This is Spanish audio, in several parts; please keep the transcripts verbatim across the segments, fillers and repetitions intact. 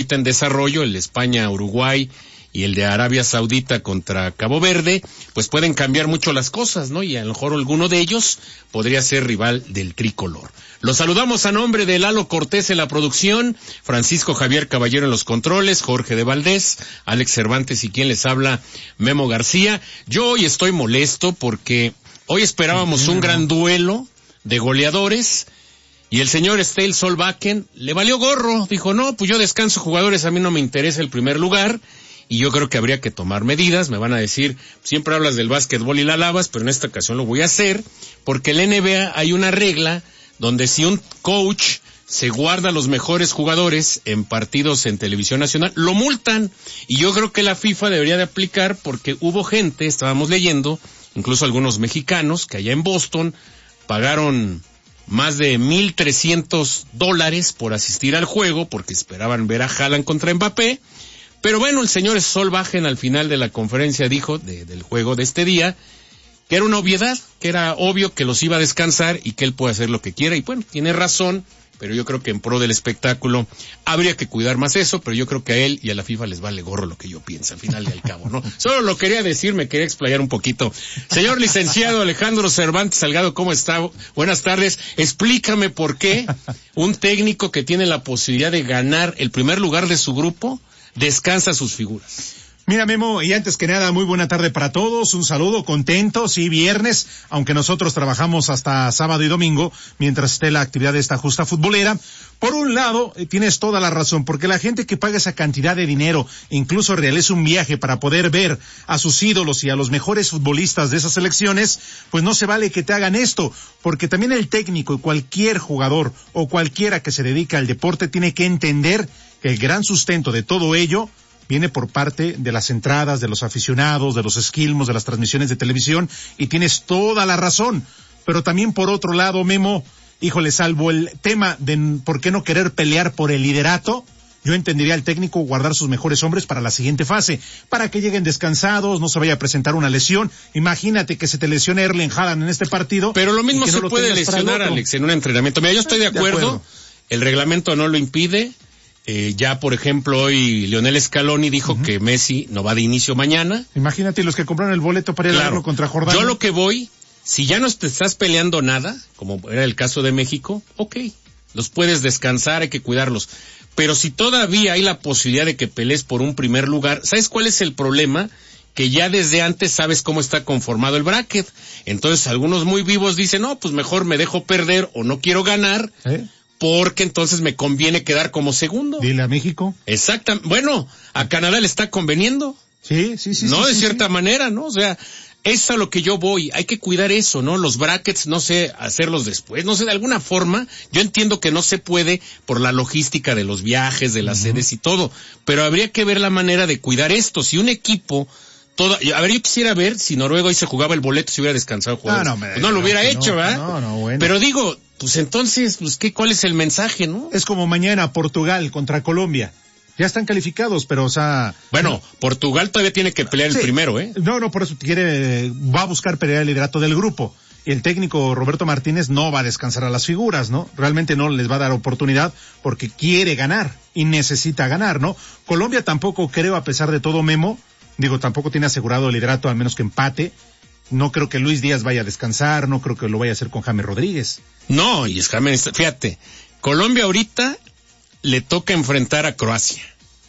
ahorita en desarrollo, el de España-Uruguay y el de Arabia Saudita contra Cabo Verde, pues pueden cambiar mucho las cosas, ¿no? Y a lo mejor alguno de ellos podría ser rival del tricolor. Los saludamos a nombre de Lalo Cortés en la producción, Francisco Javier Caballero en los controles, Jorge de Valdés, Alex Cervantes y quien les habla, Memo García. Yo hoy estoy molesto porque hoy esperábamos un gran duelo de goleadores y el señor Stale Solbakken le valió gorro, dijo, no, pues yo descanso jugadores, a mí no me interesa el primer lugar. Y yo creo que habría que tomar medidas. Me van a decir, siempre hablas del básquetbol y la lavas, pero en esta ocasión lo voy a hacer, porque en la N B A hay una regla donde si un coach se guarda a los mejores jugadores en partidos en televisión nacional, lo multan. Y yo creo que la FIFA debería de aplicar, porque hubo gente, estábamos leyendo, incluso algunos mexicanos, que allá en Boston pagaron más de mil trescientos dólares por asistir al juego, porque esperaban ver a Haaland contra Mbappé. Pero bueno, el señor Solbakken al final de la conferencia dijo, de, del juego de este día, que era una obviedad, que era obvio que los iba a descansar y que él puede hacer lo que quiera. Y bueno, tiene razón, pero yo creo que en pro del espectáculo habría que cuidar más eso, pero yo creo que a él y a la FIFA les vale gorro lo que yo pienso, al final y al cabo, ¿no? Solo lo quería decir, me quería explayar un poquito. Señor licenciado Alejandro Cervantes Salgado, ¿cómo está? Buenas tardes. Explícame por qué un técnico que tiene la posibilidad de ganar el primer lugar de su grupo descansa sus figuras. Mira, Memo, y antes que nada, muy buena tarde para todos, un saludo, contentos, sí, viernes, aunque nosotros trabajamos hasta sábado y domingo, mientras esté la actividad de esta justa futbolera. Por un lado, eh, tienes toda la razón, porque la gente que paga esa cantidad de dinero, incluso realiza un viaje para poder ver a sus ídolos y a los mejores futbolistas de esas selecciones, pues no se vale que te hagan esto, porque también el técnico y cualquier jugador o cualquiera que se dedica al deporte tiene que entender que el gran sustento de todo ello viene por parte de las entradas, de los aficionados, de los esquilmos, de las transmisiones de televisión, y tienes toda la razón. Pero también por otro lado, Memo, híjole, salvo el tema de por qué no querer pelear por el liderato, yo entendería al técnico guardar sus mejores hombres para la siguiente fase, para que lleguen descansados, no se vaya a presentar una lesión. Imagínate que se te lesione Erling Haaland en este partido. Pero lo mismo se no puede lesionar, Alex, en un entrenamiento. Mira, yo estoy de acuerdo, de acuerdo. El reglamento no lo impide. Eh, ya, por ejemplo, hoy Lionel Scaloni dijo uh-huh. que Messi no va de inicio mañana. Imagínate los que compraron el boleto para ir claro. a verlo contra Jordania. Yo lo que voy, si ya no te estás peleando nada, como era el caso de México, ok, los puedes descansar, hay que cuidarlos. Pero si todavía hay la posibilidad de que pelees por un primer lugar, ¿sabes cuál es el problema? Que ya desde antes sabes cómo está conformado el bracket. Entonces algunos muy vivos dicen, no, pues mejor me dejo perder o no quiero ganar. ¿Eh? Porque entonces me conviene quedar como segundo. Dile a México. Exactamente. Bueno, a Canadá le está conveniendo. Sí, sí, sí. No, sí, de sí, cierta sí. manera, ¿no? O sea, es a lo que yo voy. Hay que cuidar eso, ¿no? Los brackets, no sé, hacerlos después. No sé, de alguna forma, yo entiendo que no se puede por la logística de los viajes, de las uh-huh. sedes y todo. Pero habría que ver la manera de cuidar esto. Si un equipo... Toda, a ver, yo quisiera ver si Noruega hoy se jugaba el boleto, si hubiera descansado el jugador. No, no, me, pues no lo hubiera no, hecho, ¿verdad? No, no, bueno. Pero digo, pues entonces, pues qué, ¿cuál es el mensaje, no? Es como mañana Portugal contra Colombia. Ya están calificados, pero o sea... Bueno, no. Portugal todavía tiene que pelear sí. el primero, ¿eh? No, no, por eso quiere, va a buscar pelear el liderato del grupo. Y el técnico Roberto Martínez no va a descansar a las figuras, ¿no? Realmente no les va a dar oportunidad porque quiere ganar y necesita ganar, ¿no? Colombia tampoco creo, a pesar de todo, Memo, digo, tampoco tiene asegurado el liderato, al menos que empate. No creo que Luis Díaz vaya a descansar, no creo que lo vaya a hacer con James Rodríguez. No, y es James, fíjate, Colombia ahorita le toca enfrentar a Croacia.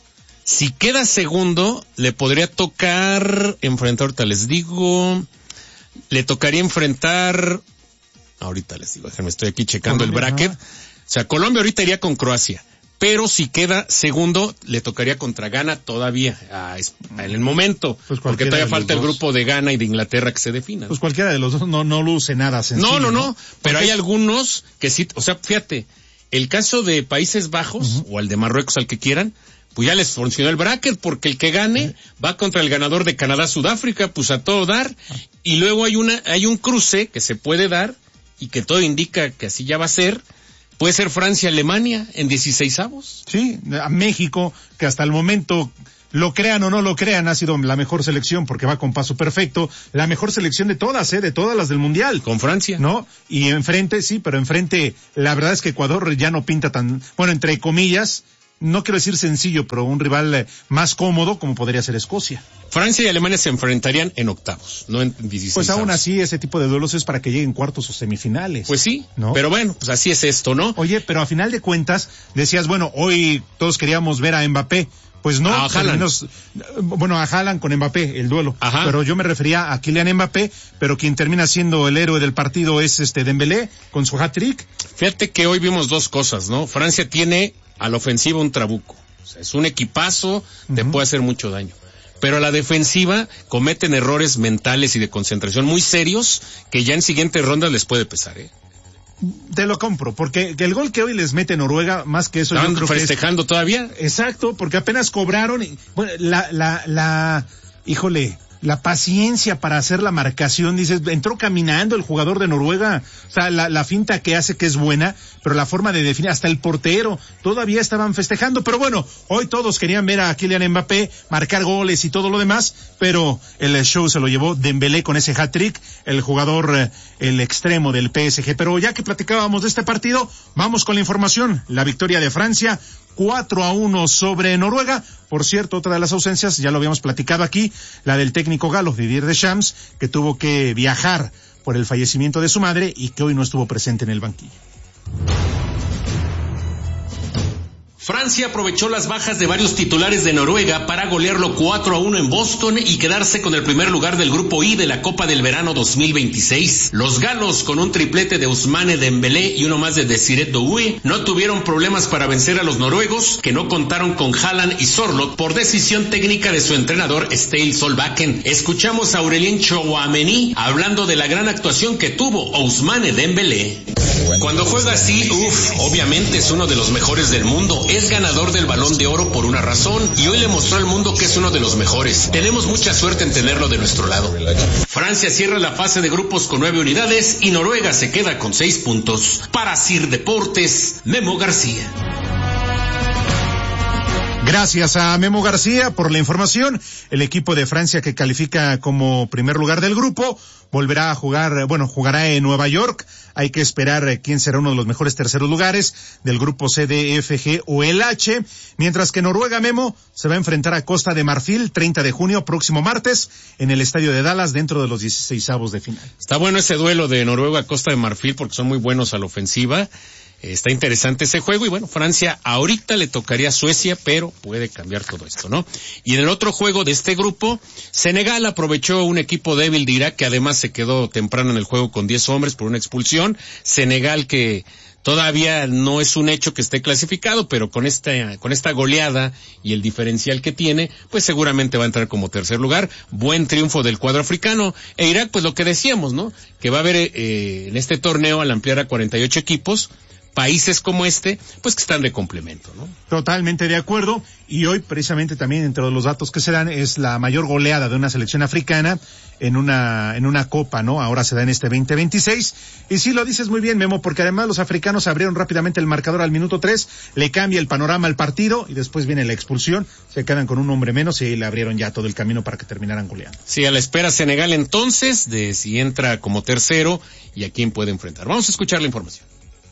Si queda segundo, le podría tocar enfrentar, ahorita les digo, le tocaría enfrentar, ahorita les digo, déjenme, estoy aquí checando Colombia, el bracket. ¿No? O sea, Colombia ahorita iría con Croacia. Pero si queda segundo, le tocaría contra Ghana todavía, a, en el momento, pues porque todavía falta el grupo de Ghana y de Inglaterra que se definan. Pues cualquiera de los dos no, no luce nada sencillo. No, no, no, ¿no? pero porque... hay algunos que sí, o sea, fíjate, el caso de Países Bajos, uh-huh. o al de Marruecos, al que quieran, pues ya les funcionó el bracket, porque el que gane uh-huh. va contra el ganador de Canadá-Sudáfrica, pues a todo dar, uh-huh. y luego hay una, hay un cruce que se puede dar, y que todo indica que así ya va a ser. Puede ser Francia-Alemania en dieciseisavos. Sí, a México, que hasta el momento, lo crean o no lo crean, ha sido la mejor selección porque va con paso perfecto. La mejor selección de todas, ¿eh? De todas las del Mundial. Con Francia. ¿No? Y enfrente, sí, pero enfrente, la verdad es que Ecuador ya no pinta tan, bueno, entre comillas, no quiero decir sencillo, pero un rival eh, más cómodo, como podría ser Escocia. Francia y Alemania se enfrentarían en octavos, no en dieciséis. Pues aún así, ese tipo de duelos es para que lleguen cuartos o semifinales. Pues sí, ¿no? Pero bueno, pues así es esto, ¿no? Oye, pero a final de cuentas, decías, bueno, hoy todos queríamos ver a Mbappé. Pues no, a menos, bueno, a Haaland con Mbappé, el duelo. Ajá. Pero yo me refería a Kylian Mbappé, pero quien termina siendo el héroe del partido es este Dembélé, con su hat-trick. Fíjate que hoy vimos dos cosas, ¿no? Francia tiene a la ofensiva un trabuco. O sea, es un equipazo, te uh-huh. puede hacer mucho daño. Pero a la defensiva cometen errores mentales y de concentración muy serios que ya en siguientes rondas les puede pesar, ¿eh? Te lo compro, porque el gol que hoy les mete Noruega, más que eso, ¿Están yo creo festejando que es... todavía? Exacto, porque apenas cobraron, y, bueno, la, la, la, híjole, la paciencia para hacer la marcación, dices, entró caminando el jugador de Noruega, o sea, la, la finta que hace que es buena, pero la forma de definir, hasta el portero, todavía estaban festejando, pero bueno, hoy todos querían ver a Kylian Mbappé marcar goles y todo lo demás, pero el show se lo llevó Dembélé con ese hat-trick, el jugador, el extremo del P S G, pero ya que platicábamos de este partido, vamos con la información, la victoria de Francia, cuatro a uno sobre Noruega. Por cierto, otra de las ausencias, ya lo habíamos platicado aquí, la del técnico galo, Didier Deschamps, que tuvo que viajar por el fallecimiento de su madre y que hoy no estuvo presente en el banquillo. Francia aprovechó las bajas de varios titulares de Noruega para golearlo cuatro a uno en Boston y quedarse con el primer lugar del grupo I de la Copa del Verano dos mil veintiséis. Los galos, con un triplete de Ousmane Dembélé y uno más de Desiré Doué, no tuvieron problemas para vencer a los noruegos, que no contaron con Haaland y Sørloth por decisión técnica de su entrenador Ståle Solbakken. Escuchamos a Aurelien Tchouaméni hablando de la gran actuación que tuvo Ousmane Dembélé. Cuando juega así, uff, obviamente es uno de los mejores del mundo. Es ganador del Balón de Oro por una razón y hoy le mostró al mundo que es uno de los mejores. Tenemos mucha suerte en tenerlo de nuestro lado. Francia cierra la fase de grupos con nueve unidades y Noruega se queda con seis puntos. Para Sir Deportes, Memo García. Gracias a Memo García por la información. El equipo de Francia, que califica como primer lugar del grupo, volverá a jugar, bueno, jugará en Nueva York. Hay que esperar quién será uno de los mejores terceros lugares del grupo C, D, F, G o el H. Mientras que Noruega, Memo, se va a enfrentar a Costa de Marfil, treinta de junio, próximo martes, en el estadio de Dallas, dentro de los dieciseisavos de final. Está bueno ese duelo de Noruega-Costa de Marfil porque son muy buenos a la ofensiva. Está interesante ese juego y bueno, Francia ahorita le tocaría a Suecia, pero puede cambiar todo esto, ¿no? Y en el otro juego de este grupo, Senegal aprovechó un equipo débil de Irak que además se quedó temprano en el juego con diez hombres por una expulsión. Senegal, que todavía no es un hecho que esté clasificado, pero con esta, con esta goleada y el diferencial que tiene, pues seguramente va a entrar como tercer lugar. Buen triunfo del cuadro africano. E Irak, pues lo que decíamos, ¿no? Que va a haber eh, en este torneo, al ampliar a cuarenta y ocho equipos, países como este, pues que están de complemento, ¿no? Totalmente de acuerdo, y hoy precisamente también entre los datos que se dan es la mayor goleada de una selección africana en una en una copa, ¿no? Ahora se da en este veinte veintiséis, y sí lo dices muy bien, Memo, porque además los africanos abrieron rápidamente el marcador al minuto tres, le cambia el panorama al partido, y después viene la expulsión, se quedan con un hombre menos, y le abrieron ya todo el camino para que terminaran goleando. Sí, a la espera Senegal entonces, de si entra como tercero, y a quién puede enfrentar. Vamos a escuchar la información.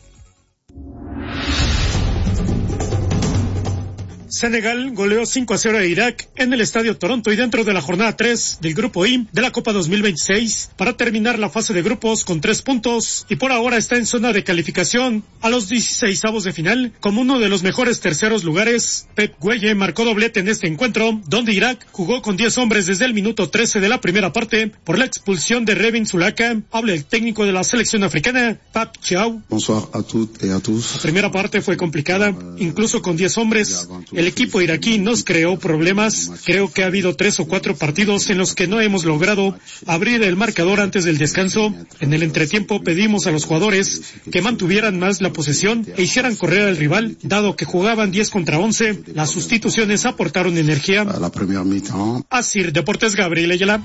Senegal goleó cinco a cero a Irak en el Estadio Toronto y dentro de la jornada tres del Grupo I de la Copa dos mil veintiséis para terminar la fase de grupos con tres puntos y por ahora está en zona de calificación a los dieciseisavos de final como uno de los mejores terceros lugares. Pep Gueye marcó doblete en este encuentro donde Irak jugó con diez hombres desde el minuto trece de la primera parte por la expulsión de Revin Zulaka. Habla el técnico de la selección africana, Pap Thiaw. Bonsoir a toutes et a tous. La primera parte fue complicada, incluso con diez hombres. El equipo iraquí nos creó problemas. Creo que ha habido tres o cuatro partidos en los que no hemos logrado abrir el marcador antes del descanso. En el entretiempo pedimos a los jugadores que mantuvieran más la posesión e hicieran correr al rival, dado que jugaban diez contra once. Las sustituciones aportaron energía. Así, Deportes, Gabriel Ayala.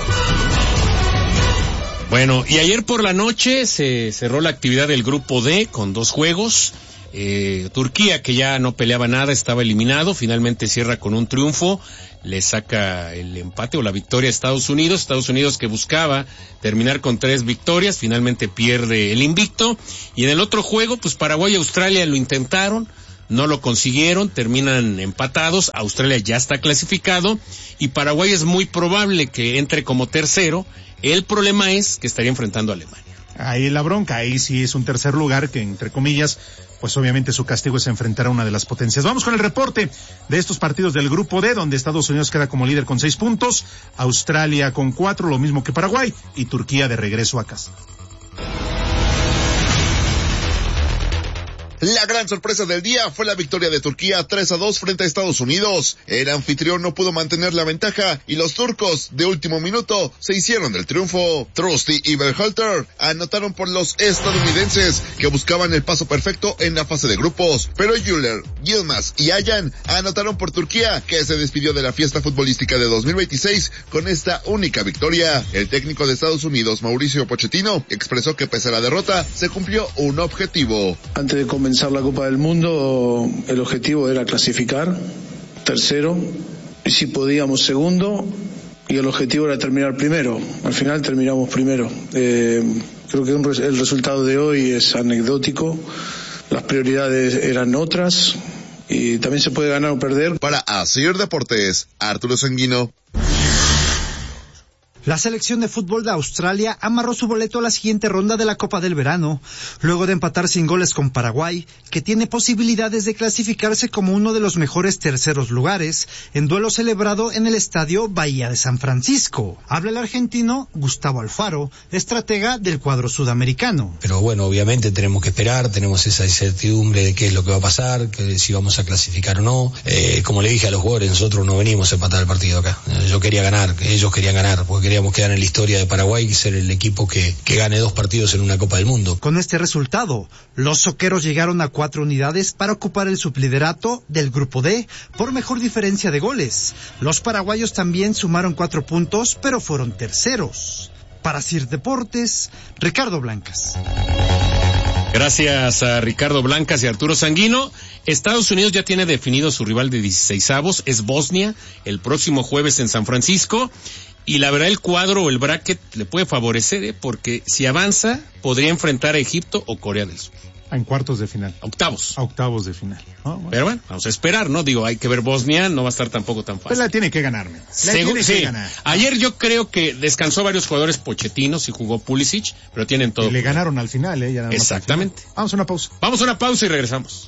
Bueno, y ayer por la noche se cerró la actividad del Grupo D con dos juegos. Eh, Turquía, que ya no peleaba nada, estaba eliminado, finalmente cierra con un triunfo, le saca el empate o la victoria a Estados Unidos, Estados Unidos que buscaba terminar con tres victorias, finalmente pierde el invicto, y en el otro juego, pues Paraguay y Australia lo intentaron, no lo consiguieron, terminan empatados, Australia ya está clasificado y Paraguay es muy probable que entre como tercero. El problema es que estaría enfrentando a Alemania. Ahí la bronca, ahí sí es un tercer lugar que, entre comillas, pues obviamente su castigo es enfrentar a una de las potencias. Vamos con el reporte de estos partidos del Grupo D, donde Estados Unidos queda como líder con seis puntos, Australia con cuatro, lo mismo que Paraguay, y Turquía de regreso a casa. La gran sorpresa del día fue la victoria de Turquía tres a dos frente a Estados Unidos. El anfitrión no pudo mantener la ventaja y los turcos de último minuto se hicieron del triunfo. Trusty y Berhalter anotaron por los estadounidenses que buscaban el paso perfecto en la fase de grupos, pero Güler, Yilmaz y Ayan anotaron por Turquía, que se despidió de la fiesta futbolística de dos mil veintiséis con esta única victoria. El técnico de Estados Unidos, Mauricio Pochettino, expresó que pese a la derrota se cumplió un objetivo. Antes de comenzar la Copa del Mundo, el objetivo era clasificar tercero y si podíamos segundo, y el objetivo era terminar primero. Al final terminamos primero. Eh, creo que un, el resultado de hoy es anecdótico, las prioridades eran otras y también se puede ganar o perder. Para Asir Deportes, Arturo Sanguino. La selección de fútbol de Australia amarró su boleto a la siguiente ronda de la Copa del Verano, luego de empatar sin goles con Paraguay, que tiene posibilidades de clasificarse como uno de los mejores terceros lugares, en duelo celebrado en el Estadio Bahía de San Francisco. Habla el argentino Gustavo Alfaro, estratega del cuadro sudamericano. Pero bueno, obviamente tenemos que esperar, tenemos esa incertidumbre de qué es lo que va a pasar, que si vamos a clasificar o no. Eh, como le dije a los jugadores, nosotros no venimos a empatar el partido acá. Yo quería ganar, ellos querían ganar, porque queríamos quedar en la historia de Paraguay y ser el equipo que, que gane dos partidos en una Copa del Mundo. Con este resultado, los soqueros llegaron a cuatro unidades para ocupar el subliderato del Grupo D por mejor diferencia de goles. Los paraguayos también sumaron cuatro puntos, pero fueron terceros. Para Sir Deportes, Ricardo Blancas. Gracias a Ricardo Blancas y Arturo Sanguino. Estados Unidos ya tiene definido su rival de dieciseisavos, es Bosnia, el próximo jueves en San Francisco. Y la verdad el cuadro o el bracket le puede favorecer, ¿eh? Porque si avanza podría enfrentar a Egipto o Corea del Sur. En cuartos de final. A octavos. A octavos de final. Oh, bueno. Pero bueno, vamos a esperar, ¿no? Digo, hay que ver Bosnia, no va a estar tampoco tan fácil. Pues la tiene que ganarme. La Según, tiene sí. que ganar. Ayer yo creo que descansó varios jugadores pochetinos y jugó Pulisic, pero tienen todo. Y le ganaron al final, ¿eh? Ya nada más. Exactamente. Final. Vamos a una pausa. Vamos a una pausa y regresamos.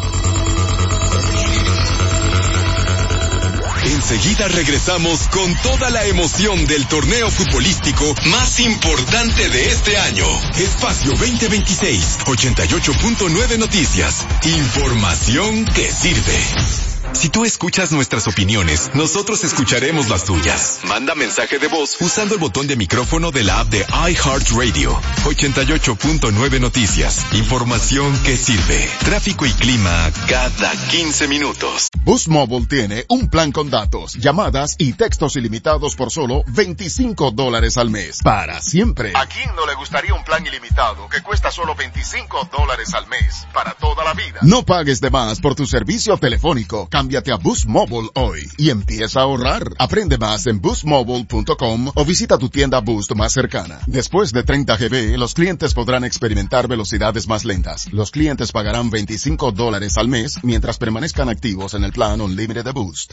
Enseguida regresamos con toda la emoción del torneo futbolístico más importante de este año. Espacio veinte veintiséis, ochenta y ocho punto nueve Noticias. Información que sirve. Si tú escuchas nuestras opiniones, nosotros escucharemos las tuyas. Manda mensaje de voz usando el botón de micrófono de la app de iHeartRadio. ochenta y ocho punto nueve Noticias. Información que sirve. Tráfico y clima cada quince minutos. Boost Mobile tiene un plan con datos, llamadas y textos ilimitados por solo veinticinco dólares al mes. Para siempre. ¿A quién no le gustaría un plan ilimitado que cuesta solo veinticinco dólares al mes? Para toda la vida. No pagues de más por tu servicio telefónico. Cámbiate a Boost Mobile hoy y empieza a ahorrar. Aprende más en boost mobile punto com o visita tu tienda Boost más cercana. Después de treinta gigabytes, los clientes podrán experimentar velocidades más lentas. Los clientes pagarán veinticinco dólares al mes mientras permanezcan activos en el plan Unlimited de Boost.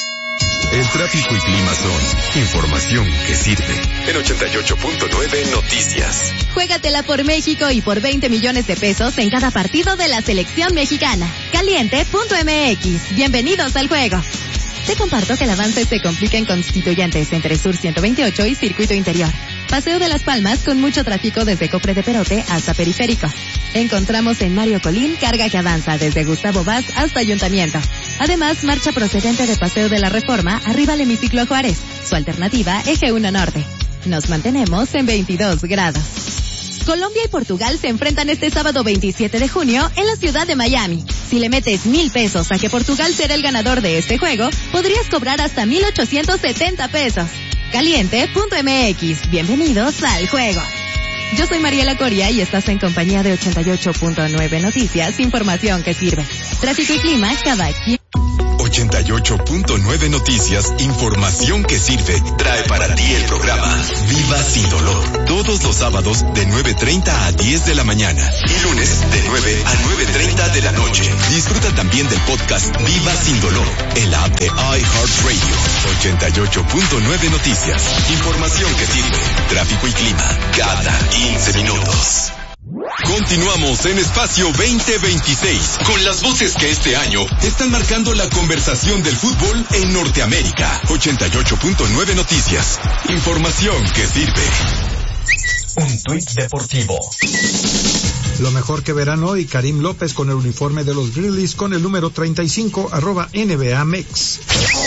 El tráfico y clima son información que sirve. En ochenta y ocho punto nueve Noticias. Juégatela por México y por veinte millones de pesos en cada partido de la selección mexicana. Caliente punto m x. Bienvenidos al juego. Te comparto que el avance se complica en Constituyentes entre Sur ciento veintiocho y Circuito Interior. Paseo de las Palmas con mucho tráfico desde Cofre de Perote hasta Periférico. Encontramos en Mario Colín carga que avanza desde Gustavo Vaz hasta Ayuntamiento. Además, marcha procedente de Paseo de la Reforma arriba al Hemiciclo Juárez. Su alternativa, Eje uno Norte. Nos mantenemos en veintidós grados. Colombia y Portugal se enfrentan este sábado veintisiete de junio en la ciudad de Miami. Si le metes mil pesos a que Portugal será el ganador de este juego, podrías cobrar hasta mil ochocientos setenta pesos. Caliente punto m x. Bienvenidos al juego. Yo soy Mariela Coria y estás en compañía de ochenta y ocho punto nueve Noticias, información que sirve. Tráfico y clima cada quien. ochenta y ocho punto nueve Noticias, información que sirve, trae para ti el programa Viva Sin Dolor. Todos los sábados de nueve treinta a diez de la mañana y lunes de nueve a nueve treinta de la noche. Disfruta también del podcast Viva Sin Dolor en la app de iHeartRadio. ochenta y ocho punto nueve Noticias, información que sirve, tráfico y clima cada quince minutos. Continuamos en Espacio veinte veintiséis con las voces que este año están marcando la conversación del fútbol en Norteamérica. ochenta y ocho punto nueve Noticias, información que sirve. Un tuit deportivo. Lo mejor que verán hoy, Karim López con el uniforme de los Grizzlies con el número treinta y cinco, arroba N B A Mex.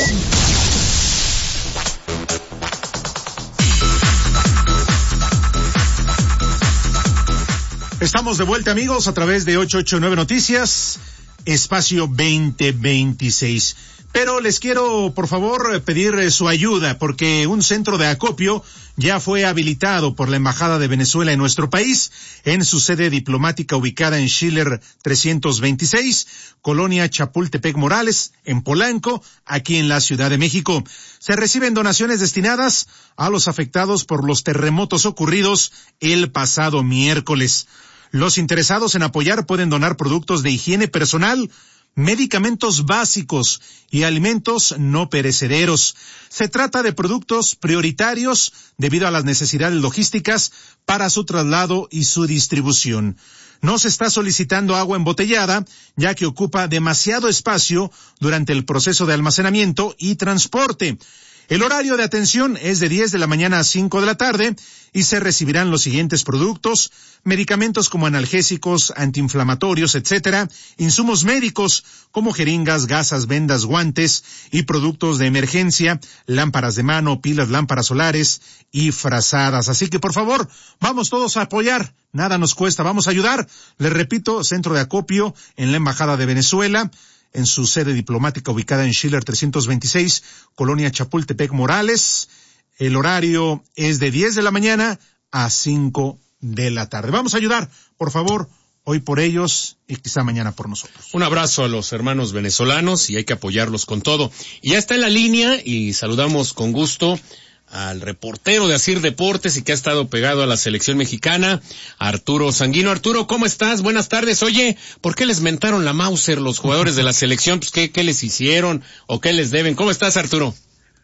Estamos de vuelta, amigos, a través de ochocientos ochenta y nueve Noticias, Espacio veinte veintiséis. Pero les quiero, por favor, pedir su ayuda, porque un centro de acopio ya fue habilitado por la Embajada de Venezuela en nuestro país, en su sede diplomática ubicada en Schiller trescientos veintiséis, Colonia Chapultepec Morales, en Polanco, aquí en la Ciudad de México. Se reciben donaciones destinadas a los afectados por los terremotos ocurridos el pasado miércoles. Los interesados en apoyar pueden donar productos de higiene personal, medicamentos básicos y alimentos no perecederos. Se trata de productos prioritarios debido a las necesidades logísticas para su traslado y su distribución. No se está solicitando agua embotellada, ya que ocupa demasiado espacio durante el proceso de almacenamiento y transporte. El horario de atención es de diez de la mañana a cinco de la tarde y se recibirán los siguientes productos: medicamentos como analgésicos, antiinflamatorios, etcétera, insumos médicos como jeringas, gasas, vendas, guantes y productos de emergencia, lámparas de mano, pilas, lámparas solares y frazadas. Así que, por favor, vamos todos a apoyar. Nada nos cuesta, vamos a ayudar. Les repito, centro de acopio en la Embajada de Venezuela, en su sede diplomática ubicada en Schiller trescientos veintiséis, Colonia Chapultepec Morales. El horario es de diez de la mañana a cinco de la tarde. Vamos a ayudar, por favor, hoy por ellos y quizá mañana por nosotros. Un abrazo a los hermanos venezolanos y hay que apoyarlos con todo. Y ya está en la línea y saludamos con gusto al reportero de Asir Deportes y que ha estado pegado a la selección mexicana, Arturo Sanguino. Arturo, ¿cómo estás? Buenas tardes. Oye, ¿por qué les mentaron la Mauser los jugadores de la selección? Pues, ¿qué, qué les hicieron o qué les deben? ¿Cómo estás, Arturo?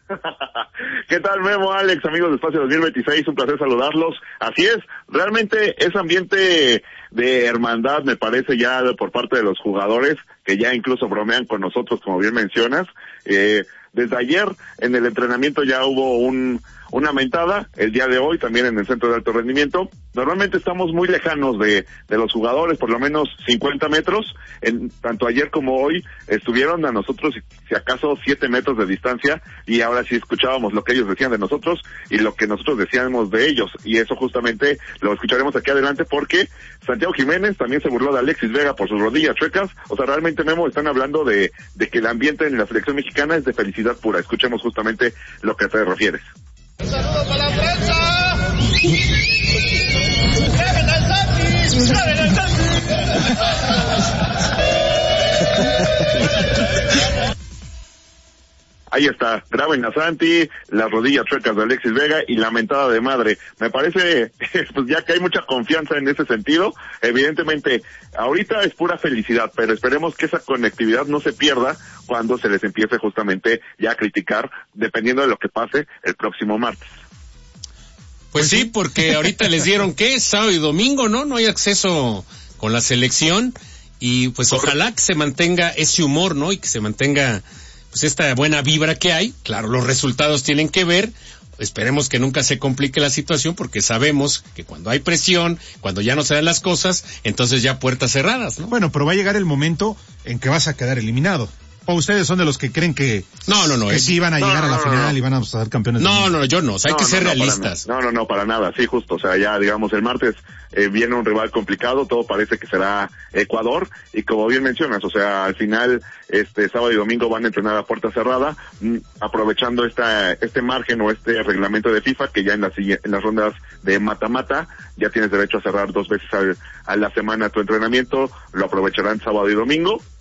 ¿Qué tal, Memo, Alex, amigos de Espacio dos mil veintiséis? Un placer saludarlos. Así es, realmente ese ambiente de hermandad me parece ya por parte de los jugadores, que ya incluso bromean con nosotros, como bien mencionas. Eh, desde ayer en el entrenamiento ya hubo un una mentada, el día de hoy también en el centro de alto rendimiento. Normalmente estamos muy lejanos de, de los jugadores, por lo menos cincuenta metros, en, tanto ayer como hoy estuvieron a nosotros, si acaso, siete metros de distancia, y ahora sí escuchábamos lo que ellos decían de nosotros y lo que nosotros decíamos de ellos, y eso justamente lo escucharemos aquí adelante porque Santiago Jiménez también se burló de Alexis Vega por sus rodillas chuecas. O sea, realmente, Memo, están hablando de, de que el ambiente en la selección mexicana es de felicidad pura. Escuchemos justamente lo que te refieres. Un saludo para la prensa. Ahí está, graben a Santi, las rodillas chuecas de Alexis Vega y la mentada de madre. Me parece, pues ya que hay mucha confianza en ese sentido, evidentemente, ahorita es pura felicidad, pero esperemos que esa conectividad no se pierda cuando se les empiece justamente ya a criticar, dependiendo de lo que pase el próximo martes. Pues sí, porque ahorita les dieron, ¿qué? Sábado y domingo, ¿no? No hay acceso con la selección y pues ojalá que se mantenga ese humor, ¿no? Y que se mantenga pues esta buena vibra que hay. Claro, los resultados tienen que ver. Esperemos que nunca se complique la situación porque sabemos que cuando hay presión, cuando ya no se dan las cosas, entonces ya puertas cerradas, ¿no? Bueno, pero va a llegar el momento en que vas a quedar eliminado. ¿O ustedes son de los que creen que no, no, no, que es... sí van a no, llegar no, a la no, final no. y van a ser campeones? No, no, yo no, o sea, hay no, que no, ser no, realistas. No, no, no, para nada, sí, justo, o sea, ya digamos el martes eh, viene un rival complicado, todo parece que será Ecuador, y como bien mencionas, o sea, al final, este sábado y domingo van a entrenar a puerta cerrada, mm, aprovechando esta este margen o este reglamento de FIFA, que ya en las, en las rondas de mata-mata, ya tienes derecho a cerrar dos veces a, a la semana tu entrenamiento, lo aprovecharán sábado y domingo,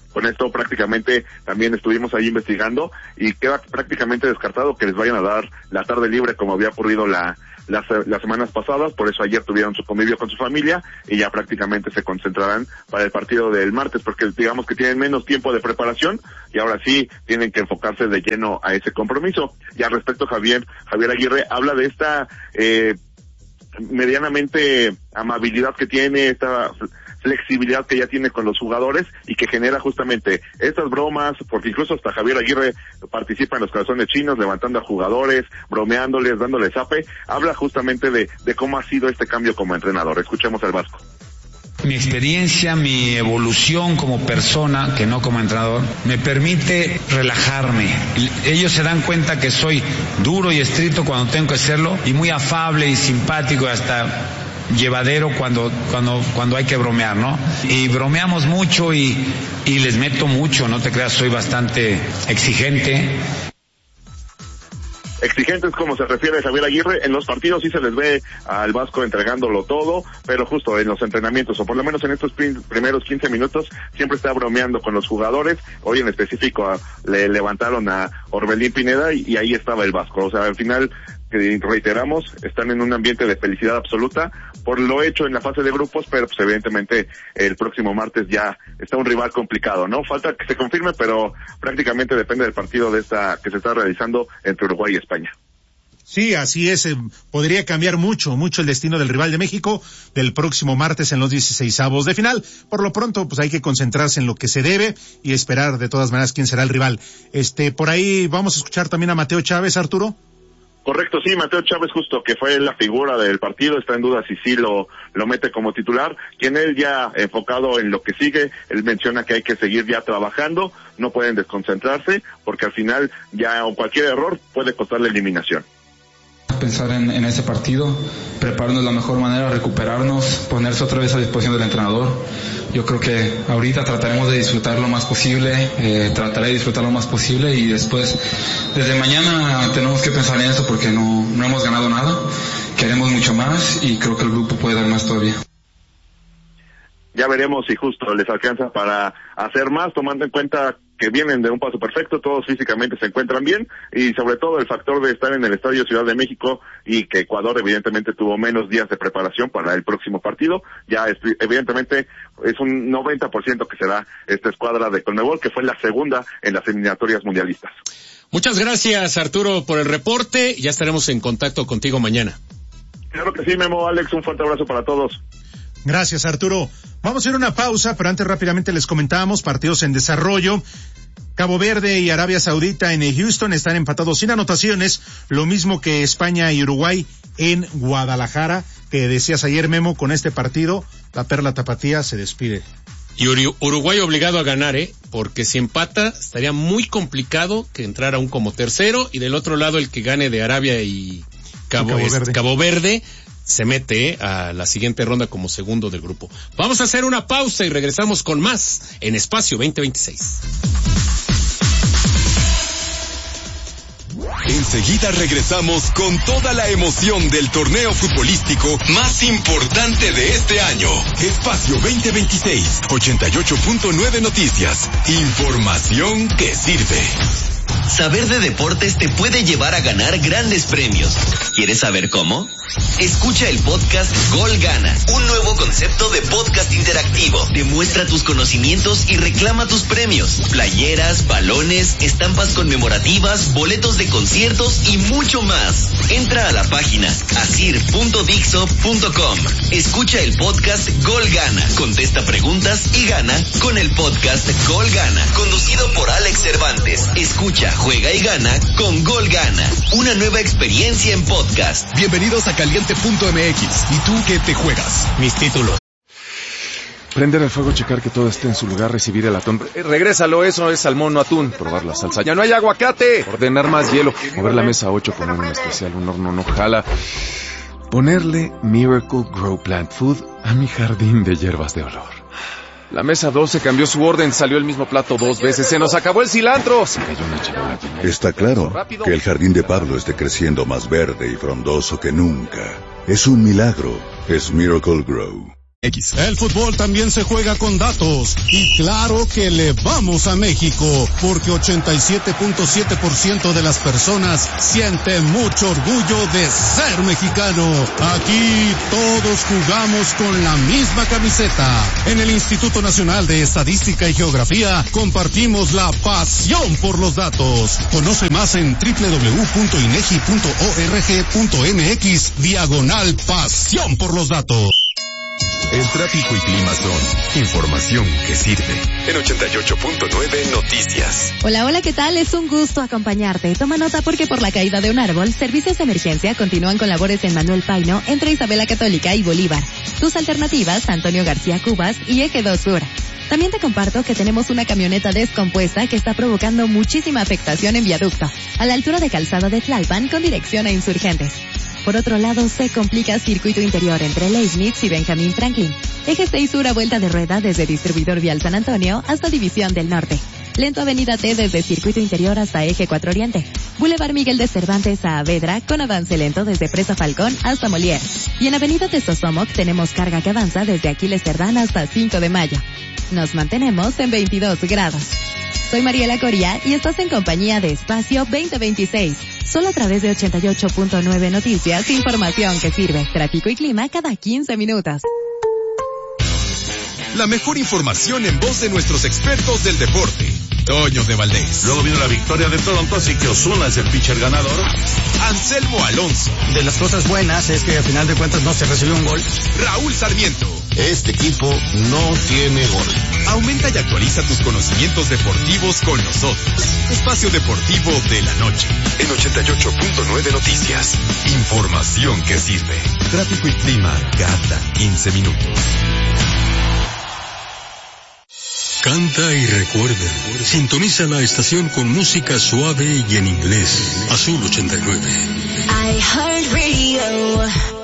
Con esto prácticamente también estuvimos ahí investigando y queda prácticamente descartado que les vayan a dar la tarde libre como había ocurrido la Las, las semanas pasadas, por eso ayer tuvieron su convivio con su familia y ya prácticamente se concentrarán para el partido del martes, porque digamos que tienen menos tiempo de preparación y ahora sí tienen que enfocarse de lleno a ese compromiso. Y al respecto, Javier, Javier Aguirre habla de esta eh, medianamente amabilidad que tiene, esta flexibilidad que ya tiene con los jugadores y que genera justamente estas bromas, porque incluso hasta Javier Aguirre participa en los calzones chinos, levantando a jugadores, bromeándoles, dándoles zape. Habla justamente de, de cómo ha sido este cambio como entrenador. Escuchemos al Vasco. Mi experiencia, mi evolución como persona, que no como entrenador, me permite relajarme. Ellos se dan cuenta que soy duro y estricto cuando tengo que serlo y muy afable y simpático, hasta llevadero cuando cuando cuando hay que bromear, ¿no? Y bromeamos mucho y, y les meto mucho, no te creas, soy bastante exigente. Exigentes como se refiere Javier Aguirre, en los partidos sí se les ve al Vasco entregándolo todo, pero justo en los entrenamientos, o por lo menos en estos prim- primeros quince minutos, siempre está bromeando con los jugadores. Hoy en específico a, le levantaron a Orbelín Pineda y, y ahí estaba el Vasco. O sea, al final, que reiteramos, están en un ambiente de felicidad absoluta por lo hecho en la fase de grupos, pero pues evidentemente el próximo martes ya está un rival complicado, ¿no? Falta que se confirme, pero prácticamente depende del partido de esta que se está realizando entre Uruguay y España. Sí, así es. Eh, podría cambiar mucho, mucho el destino del rival de México del próximo martes en los dieciseisavos de final. Por lo pronto, pues hay que concentrarse en lo que se debe y esperar de todas maneras quién será el rival. Este, por ahí vamos a escuchar también a Mateo Chávez, Arturo. Correcto, sí, Mateo Chávez justo, que fue la figura del partido, está en duda si sí lo, lo mete como titular, quien él ya enfocado en lo que sigue, él menciona que hay que seguir ya trabajando, no pueden desconcentrarse, porque al final ya cualquier error puede costar la eliminación. Pensar en, en ese partido, prepararnos de la mejor manera, recuperarnos, ponerse otra vez a disposición del entrenador. Yo creo que ahorita trataremos de disfrutar lo más posible, eh, trataré de disfrutar lo más posible y después, desde mañana tenemos que pensar en eso porque no, no hemos ganado nada, queremos mucho más y creo que el grupo puede dar más todavía. Ya veremos si justo les alcanza para hacer más, tomando en cuenta que vienen de un paso perfecto, todos físicamente se encuentran bien y sobre todo el factor de estar en el Estadio Ciudad de México y que Ecuador evidentemente tuvo menos días de preparación para el próximo partido, ya es, evidentemente es un noventa por ciento que será esta escuadra de Conmebol, que fue la segunda en las eliminatorias mundialistas. Muchas gracias, Arturo, por el reporte. Ya estaremos en contacto contigo mañana. Claro que sí, Memo, Alex, un fuerte abrazo para todos. Gracias, Arturo. Vamos a ir a una pausa, pero antes rápidamente les comentábamos partidos en desarrollo. Cabo Verde y Arabia Saudita en Houston están empatados sin anotaciones, lo mismo que España y Uruguay en Guadalajara, que decías ayer, Memo, con este partido, la Perla Tapatía se despide. Y Uruguay obligado a ganar, ¿eh? Porque si empata, estaría muy complicado que entrara un como tercero, y del otro lado el que gane de Arabia y Cabo, Cabo, Verde. Cabo Verde se mete a la siguiente ronda como segundo del grupo. Vamos a hacer una pausa y regresamos con más en Espacio veinte veintiséis. Enseguida regresamos con toda la emoción del torneo futbolístico más importante de este año. Espacio veinte veintiséis, ochenta y ocho punto nueve Noticias. Información que sirve. Saber de deportes te puede llevar a ganar grandes premios. ¿Quieres saber cómo? Escucha el podcast Gol Gana, un nuevo concepto de podcast interactivo. Demuestra tus conocimientos y reclama tus premios. Playeras, balones, estampas conmemorativas, boletos de conciertos y mucho más. Entra a la página asir punto dixo punto com. Escucha el podcast Gol Gana, contesta preguntas y gana con el podcast Gol Gana, conducido por Alex Cervantes. Escucha, juega y gana con Gol Gana, una nueva experiencia en podcast. Bienvenidos a caliente punto m x. ¿Y tú qué te juegas? Mis títulos. Prender el fuego, checar que todo esté en su lugar, recibir el atún. Eh, regrésalo, eso es salmón, no atún. Probar la salsa. ¡Ya no hay aguacate! Ordenar más hielo. Mover la mesa ocho, poner un especial, un horno no jala. Ponerle Miracle Grow Plant Food a mi jardín de hierbas de olor. La mesa doce cambió su orden, salió el mismo plato dos veces, se nos acabó el cilantro. Se cayó una charola. Está claro que el jardín de Pablo esté creciendo más verde y frondoso que nunca. Es un milagro, es Miracle Grow. X. El fútbol también se juega con datos y claro que le vamos a México porque ochenta y siete punto siete por ciento de las personas sienten mucho orgullo de ser mexicano. Aquí todos jugamos con la misma camiseta. En el Instituto Nacional de Estadística y Geografía compartimos la pasión por los datos. Conoce más en doble u doble u doble u punto inegi punto org punto mx diagonal pasión por los datos. El tráfico y clima son información que sirve. En ochenta y ocho punto nueve Noticias. Hola, hola, ¿qué tal? Es un gusto acompañarte. Toma nota porque por la caída de un árbol, servicios de emergencia continúan con labores en Manuel Paino entre Isabela Católica y Bolívar. Tus alternativas, Antonio García Cubas y Eje dos Sur. También te comparto que tenemos una camioneta descompuesta que está provocando muchísima afectación en viaducto, a la altura de Calzada de Tlalpan con dirección a Insurgentes. Por otro lado, se complica circuito interior entre Leibniz y Benjamín Franklin. Eje seis Sur a vuelta de rueda desde Distribuidor Vial San Antonio hasta División del Norte. Lento Avenida T desde circuito interior hasta Eje cuatro Oriente. Boulevard Miguel de Cervantes a Avedra con avance lento desde Presa Falcón hasta Molière. Y en Avenida Testosomoc tenemos carga que avanza desde Aquiles Cerdán hasta cinco de mayo. Nos mantenemos en veintidós grados. Soy Mariela Coria y estás en compañía de Espacio veinte veintiséis. Solo a través de ochenta y ocho punto nueve Noticias, información que sirve. Tráfico y clima cada quince minutos. La mejor información en voz de nuestros expertos del deporte. Toño de Valdés. Luego vino la victoria de Toronto, así que Ozuna es el pitcher ganador. Anselmo Alonso. De las cosas buenas es que al final de cuentas no se recibió un gol. Raúl Sarmiento. Este equipo no tiene gol. Aumenta y actualiza tus conocimientos deportivos con nosotros. Espacio Deportivo de la Noche. En ochenta y ocho punto nueve Noticias. Información que sirve. Tráfico y clima cada quince minutos. Canta y recuerda. Sintoniza la estación con música suave y en inglés. Azul ochenta y nueve. iHeartRadio.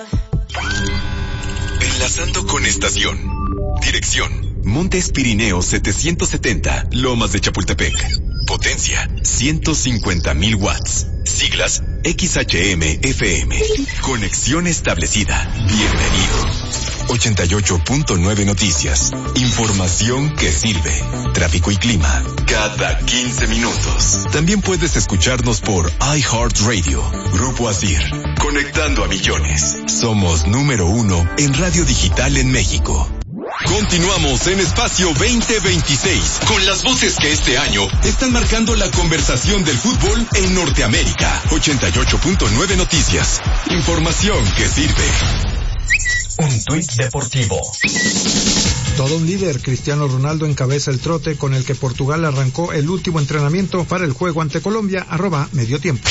Enlazando con estación. Dirección. Montes Pirineos setecientos setenta, Lomas de Chapultepec. Potencia, ciento cincuenta mil watts. Siglas, X H M F M. Conexión establecida. Bienvenido. ochenta y ocho punto nueve Noticias. Información que sirve. Tráfico y clima cada quince minutos. También puedes escucharnos por iHeartRadio. Grupo Asir. Conectando a millones. Somos número uno en radio digital en México. Continuamos en Espacio veinte veintiséis con las voces que este año están marcando la conversación del fútbol en Norteamérica. ochenta y ocho punto nueve Noticias. Información que sirve. Un tuit deportivo. Todo un líder, Cristiano Ronaldo encabeza el trote con el que Portugal arrancó el último entrenamiento para el juego ante Colombia, arroba medio tiempo.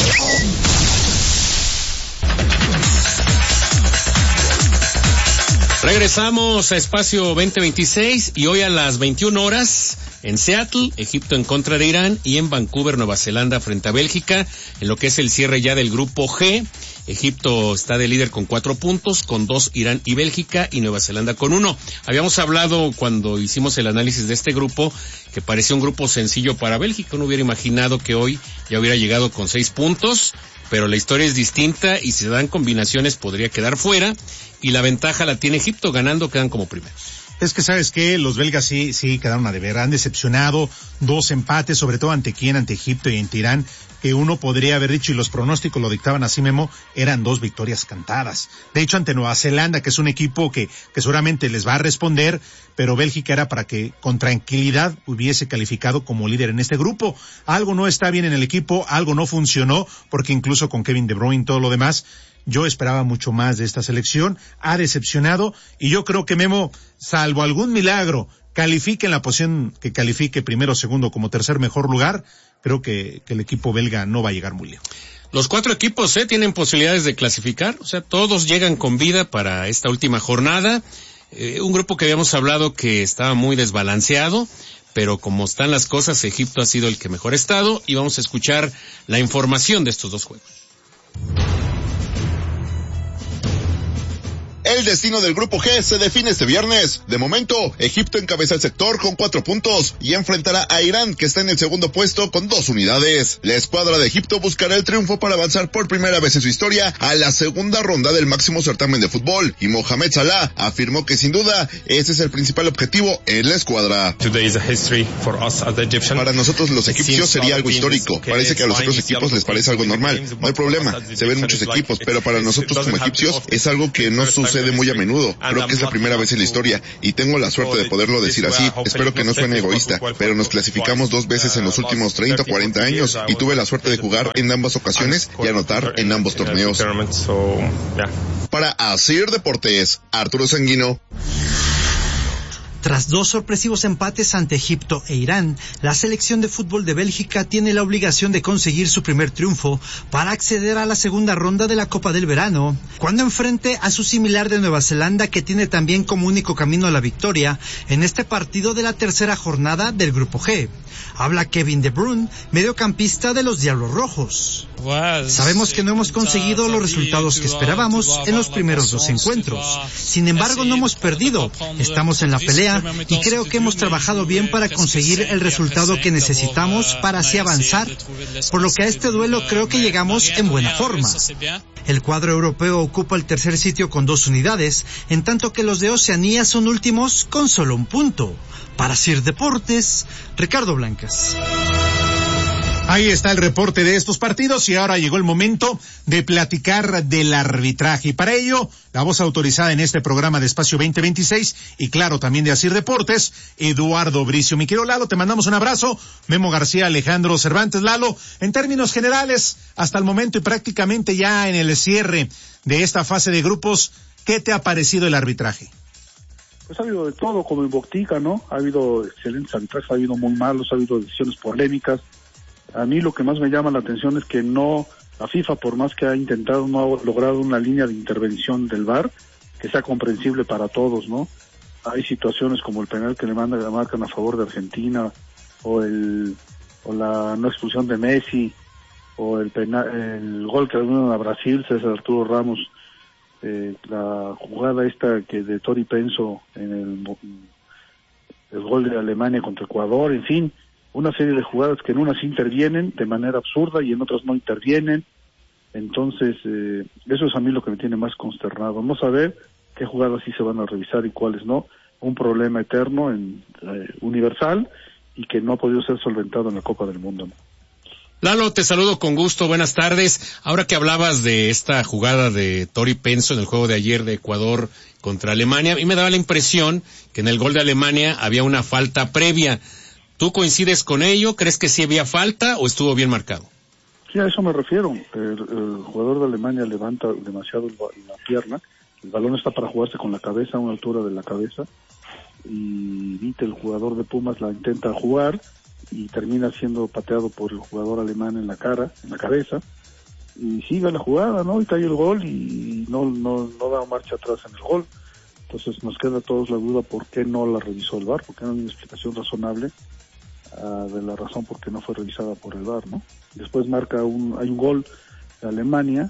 Regresamos a Espacio veinte veintiséis y hoy a las veintiuna horas en Seattle, Egipto en contra de Irán y en Vancouver, Nueva Zelanda frente a Bélgica, en lo que es el cierre ya del grupo G. Egipto está de líder con cuatro puntos, con dos Irán y Bélgica y Nueva Zelanda con uno. Habíamos hablado cuando hicimos el análisis de este grupo que parecía un grupo sencillo para Bélgica. Uno hubiera imaginado que hoy ya hubiera llegado con seis puntos, pero la historia es distinta y si se dan combinaciones podría quedar fuera y la ventaja la tiene Egipto, ganando quedan como primeros. Es que sabes que los belgas sí, sí quedaron a deber, han decepcionado, dos empates, sobre todo ante quién, ante Egipto y ante Irán, que uno podría haber dicho, y los pronósticos lo dictaban así, Memo, eran dos victorias cantadas. De hecho, ante Nueva Zelanda, que es un equipo que, que seguramente les va a responder, pero Bélgica era para que con tranquilidad hubiese calificado como líder en este grupo. Algo no está bien en el equipo, algo no funcionó, porque incluso con Kevin De Bruyne y todo lo demás, yo esperaba mucho más de esta selección, ha decepcionado, y yo creo que Memo, salvo algún milagro, califique en la posición que califique primero, segundo, como tercer mejor lugar, creo que, que el equipo belga no va a llegar muy lejos. Los cuatro equipos eh, tienen posibilidades de clasificar, o sea, todos llegan con vida para esta última jornada. Eh, un grupo que habíamos hablado que estaba muy desbalanceado, pero como están las cosas, Egipto ha sido el que mejor ha estado, y vamos a escuchar la información de estos dos juegos. El destino del grupo G se define este viernes. De momento, Egipto encabeza el sector con cuatro puntos y enfrentará a Irán, que está en el segundo puesto con dos unidades. La escuadra de Egipto buscará el triunfo para avanzar por primera vez en su historia a la segunda ronda del máximo certamen de fútbol, y Mohamed Salah afirmó que sin duda ese es el principal objetivo en la escuadra. Para nosotros los egipcios sería algo histórico. Parece que a los otros equipos les parece algo normal. No hay problema, se ven muchos equipos, pero para nosotros como egipcios es algo que no sucede muy a menudo. Creo que es la primera vez en la historia y tengo la suerte de poderlo decir así. Espero que no suene egoísta, pero nos clasificamos dos veces en los últimos treinta o cuarenta años y tuve la suerte de jugar en ambas ocasiones y anotar en ambos torneos. Para Asir Deportes, Arturo Sanguino. Tras dos sorpresivos empates ante Egipto e Irán, la selección de fútbol de Bélgica tiene la obligación de conseguir su primer triunfo para acceder a la segunda ronda de la Copa del Verano, cuando enfrente a su similar de Nueva Zelanda, que tiene también como único camino a la victoria en este partido de la tercera jornada del Grupo G. Habla Kevin De Bruyne, mediocampista de los Diablos Rojos. Sabemos que no hemos conseguido los resultados que esperábamos en los primeros dos encuentros. Sin embargo, no hemos perdido. Estamos en la pelea y creo que hemos trabajado bien para conseguir el resultado que necesitamos para así avanzar, por lo que a este duelo creo que llegamos en buena forma. El cuadro europeo ocupa el tercer sitio con dos unidades, en tanto que los de Oceanía son últimos con solo un punto. Para Sir Deportes, Ricardo Blancas. Ahí está el reporte de estos partidos y ahora llegó el momento de platicar del arbitraje. Y para ello, la voz autorizada en este programa de Espacio veinte veintiséis y claro, también de Asir Deportes, Eduardo Bricio. Mi querido Lalo, te mandamos un abrazo. Memo García, Alejandro Cervantes. Lalo, en términos generales, hasta el momento y prácticamente ya en el cierre de esta fase de grupos, ¿qué te ha parecido el arbitraje? Pues ha habido de todo, como en Botica, ¿no? Ha habido excelentes arbitrajes, ha habido muy malos, ha habido decisiones polémicas. A mí lo que más me llama la atención es que no, la FIFA, por más que ha intentado, no ha logrado una línea de intervención del V A R que sea comprensible para todos, ¿no? Hay situaciones como el penal que le mandan, le marcan a favor de Argentina, o el o la no expulsión de Messi, o el penal, el gol que le dieron a Brasil, César Arturo Ramos, eh, la jugada esta que de Tori Penso en el, el gol de Alemania contra Ecuador, en fin, una serie de jugadas que en unas intervienen de manera absurda y en otras no intervienen. Entonces, eh, eso es a mí lo que me tiene más consternado, no saber qué jugadas sí se van a revisar y cuáles no. Un problema eterno, en, eh, universal, y que no ha podido ser solventado en la Copa del Mundo, ¿no? Lalo, te saludo con gusto, buenas tardes. Ahora que hablabas de esta jugada de Tori Penso en el juego de ayer de Ecuador contra Alemania, a mí me daba la impresión que en el gol de Alemania había una falta previa. ¿Tú coincides con ello? ¿Crees que sí había falta o estuvo bien marcado? Sí, a eso me refiero. El, el jugador de Alemania levanta demasiado la pierna, el balón está para jugarse con la cabeza, a una altura de la cabeza, y Vite, el jugador de Pumas, la intenta jugar y termina siendo pateado por el jugador alemán en la cara, en la cabeza, y sigue la jugada, ¿no? Y cae el gol y no, no, no da marcha atrás en el gol. Entonces nos queda a todos la duda por qué no la revisó el V A R, porque no hay una explicación razonable uh, de la razón por qué no fue revisada por el V A R, ¿no? Después marca un, hay un gol de Alemania,